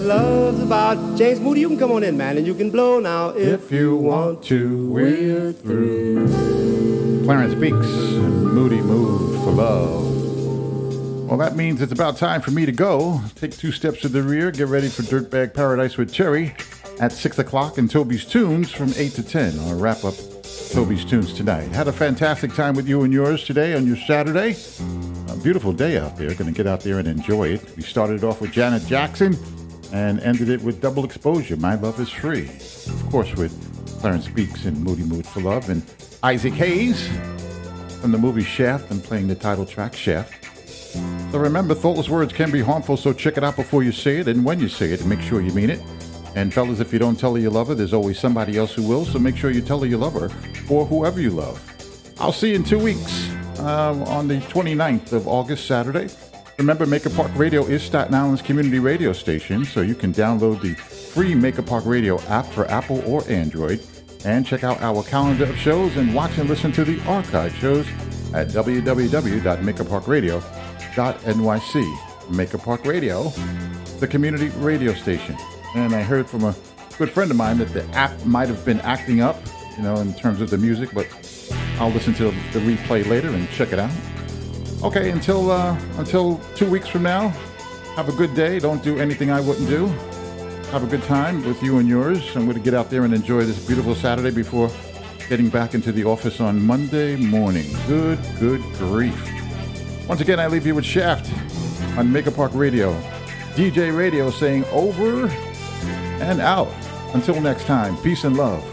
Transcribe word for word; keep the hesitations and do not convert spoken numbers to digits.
Love's about James Moody. You can come on in, man, and you can blow now if, if you want to. We're through. Clarence Beeks and Moody Mood for Love. Well, that means it's about time for me to go. Take two steps to the rear. Get ready for Dirtbag Paradise with Cherry at six o'clock and Toby's Tunes from eight to ten. I'll wrap up Toby's Tunes tonight. Had a fantastic time with you and yours today on your Saturday. A beautiful day out there. Going to get out there and enjoy it. We started off with Janet Jackson and ended it with Double Exposure, My Love Is Free. Of course, with Clarence Beeks and Moody Mood for Love, and Isaac Hayes from the movie Shaft and playing the title track, Shaft. So remember, thoughtless words can be harmful, so check it out before you say it, and when you say it, make sure you mean it. And fellas, if you don't tell her you love her, there's always somebody else who will, so make sure you tell her you love her, or whoever you love. I'll see you in two weeks uh, on the twenty-ninth of August, Saturday. Remember, Maker Park Radio is Staten Island's community radio station, so you can download the free Maker Park Radio app for Apple or Android, and check out our calendar of shows and watch and listen to the archive shows at w w w dot maker park radio dot n y c. Maker Park Radio, the community radio station. And I heard from a good friend of mine that the app might have been acting up, you know, in terms of the music, but I'll listen to the replay later and check it out. Okay, until uh, until two weeks from now, have a good day. Don't do anything I wouldn't do. Have a good time with you and yours. I'm going to get out there and enjoy this beautiful Saturday before getting back into the office on Monday morning. Good, good grief. Once again, I leave you with Shaft on Maker Park Radio. D J Radio saying over and out. Until next time, peace and love.